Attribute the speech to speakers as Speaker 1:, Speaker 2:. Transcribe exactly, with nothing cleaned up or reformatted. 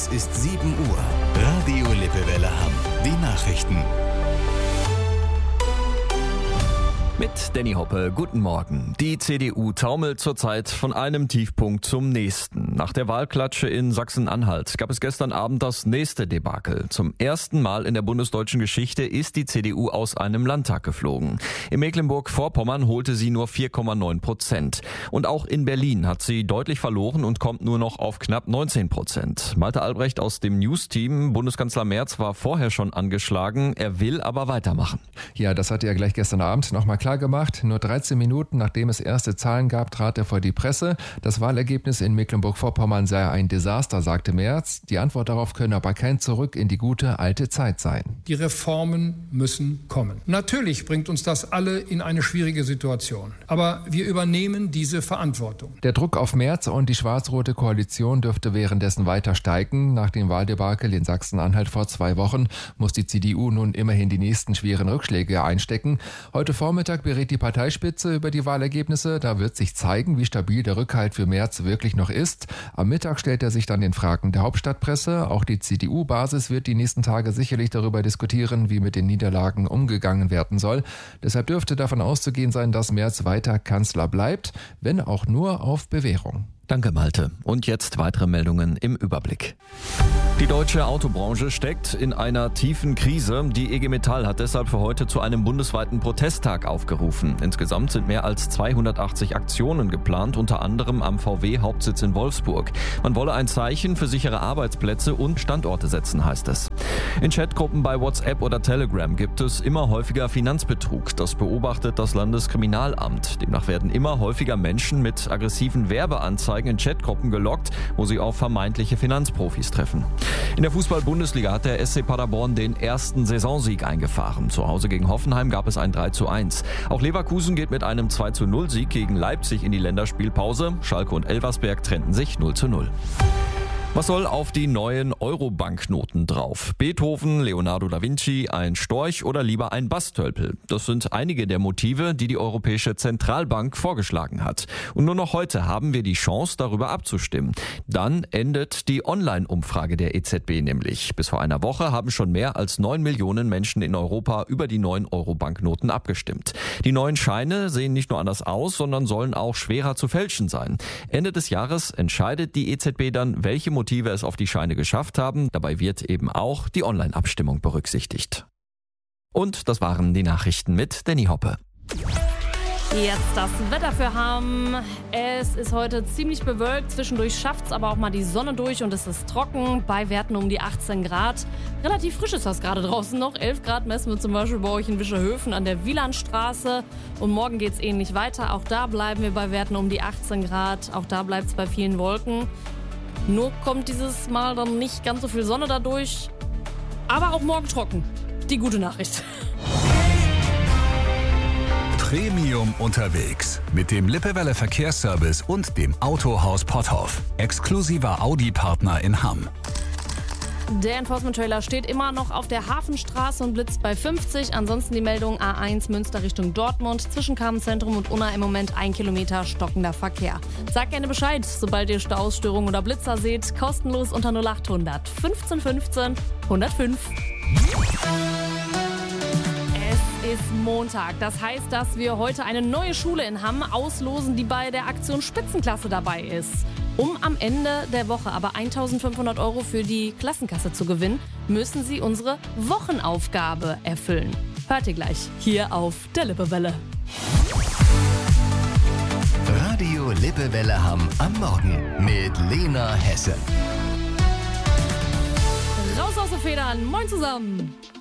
Speaker 1: Es ist sieben Uhr. Radio Lippewelle Hamm. Die Nachrichten.
Speaker 2: Mit Danny Hoppe, guten Morgen. Die C D U taumelt zurzeit von einem Tiefpunkt zum nächsten. Nach der Wahlklatsche in Sachsen-Anhalt gab es gestern Abend das nächste Debakel. Zum ersten Mal in der bundesdeutschen Geschichte ist die C D U aus einem Landtag geflogen. In Mecklenburg-Vorpommern holte sie nur vier Komma neun Prozent. Und auch in Berlin hat sie deutlich verloren und kommt nur noch auf knapp neunzehn Prozent. Malte Albrecht aus dem News-Team. Bundeskanzler Merz war vorher schon angeschlagen. Er will aber weitermachen.
Speaker 3: Ja, das hat er gleich gestern Abend nochmal klar gemacht. Nur dreizehn Minuten nachdem es erste Zahlen gab, trat er vor die Presse. Das Wahlergebnis in Mecklenburg-Vorpommern sei ein Desaster, sagte Merz. Die Antwort darauf könne aber kein Zurück in die gute alte Zeit sein.
Speaker 4: Die Reformen müssen kommen. Natürlich bringt uns das alle in eine schwierige Situation. Aber wir übernehmen diese Verantwortung.
Speaker 3: Der Druck auf Merz und die schwarz-rote Koalition dürfte währenddessen weiter steigen. Nach dem Wahldebakel in Sachsen-Anhalt vor zwei Wochen muss die C D U nun immerhin die nächsten schweren Rückschläge einstecken. Heute Vormittag berät die Parteispitze über die Wahlergebnisse. Da wird sich zeigen, wie stabil der Rückhalt für Merz wirklich noch ist. Am Mittag stellt er sich dann den Fragen der Hauptstadtpresse. Auch die C D U-Basis wird die nächsten Tage sicherlich darüber diskutieren, wie mit den Niederlagen umgegangen werden soll. Deshalb dürfte davon auszugehen sein, dass Merz weiter Kanzler bleibt, wenn auch nur auf Bewährung.
Speaker 2: Danke, Malte. Und jetzt weitere Meldungen im Überblick. Die deutsche Autobranche steckt in einer tiefen Krise. Die I G Metall hat deshalb für heute zu einem bundesweiten Protesttag aufgerufen. Insgesamt sind mehr als zweihundertachtzig Aktionen geplant, unter anderem am V W-Hauptsitz in Wolfsburg. Man wolle ein Zeichen für sichere Arbeitsplätze und Standorte setzen, heißt es. In Chatgruppen bei WhatsApp oder Telegram gibt es immer häufiger Finanzbetrug. Das beobachtet das Landeskriminalamt. Demnach werden immer häufiger Menschen mit aggressiven Werbeanzeigen in Chatgruppen gelockt, wo sie auf vermeintliche Finanzprofis treffen. In der Fußball-Bundesliga hat der S C Paderborn den ersten Saisonsieg eingefahren. Zu Hause gegen Hoffenheim gab es ein drei zu eins. Auch Leverkusen geht mit einem zwei zu null Sieg gegen Leipzig in die Länderspielpause. Schalke und Elversberg trennten sich null zu null. Was soll auf die neuen Euro-Banknoten drauf? Beethoven, Leonardo da Vinci, ein Storch oder lieber ein Bastölpel? Das sind einige der Motive, die die Europäische Zentralbank vorgeschlagen hat. Und nur noch heute haben wir die Chance, darüber abzustimmen. Dann endet die Online-Umfrage der E Z B nämlich. Bis vor einer Woche haben schon mehr als neun Millionen Menschen in Europa über die neuen Euro-Banknoten abgestimmt. Die neuen Scheine sehen nicht nur anders aus, sondern sollen auch schwerer zu fälschen sein. Ende des Jahres entscheidet die E Z B dann, welche Motive Motive es auf die Scheine geschafft haben. Dabei wird eben auch die Online-Abstimmung berücksichtigt. Und das waren die Nachrichten mit Danny Hoppe.
Speaker 5: Jetzt das Wetter für Hamm. Es ist heute ziemlich bewölkt, zwischendurch schafft es aber auch mal die Sonne durch und es ist trocken, bei Werten um die achtzehn Grad. Relativ frisch ist das gerade draußen noch, elf Grad messen wir zum Beispiel bei euch in Wischerhöfen an der Wielandstraße und morgen geht es ähnlich weiter. Auch da bleiben wir bei Werten um die achtzehn Grad, auch da bleibt es bei vielen Wolken. Nur kommt dieses Mal dann nicht ganz so viel Sonne dadurch, aber auch morgen trocken. Die gute Nachricht.
Speaker 1: Premium unterwegs mit dem Lippewelle Verkehrsservice und dem Autohaus Potthoff. Exklusiver Audi-Partner in Hamm.
Speaker 5: Der Enforcement-Trailer steht immer noch auf der Hafenstraße und blitzt bei fünfzig. Ansonsten die Meldung A eins Münster Richtung Dortmund. Zwischen Kamenszentrum und Unna im Moment ein Kilometer stockender Verkehr. Sagt gerne Bescheid, sobald ihr Staus, Störungen oder Blitzer seht. Kostenlos unter null acht hundert fünfzehn fünfzehn hundertfünf. Es ist Montag. Das heißt, dass wir heute eine neue Schule in Hamm auslosen, die bei der Aktion Spitzenklasse dabei ist. Um am Ende der Woche aber eintausendfünfhundert Euro für die Klassenkasse zu gewinnen, müssen Sie unsere Wochenaufgabe erfüllen. Hört ihr gleich hier auf der Lippewelle.
Speaker 1: Radio Lippewelle Hamm am Morgen mit Lena Hesse.
Speaker 5: Raus aus den Federn. Moin zusammen.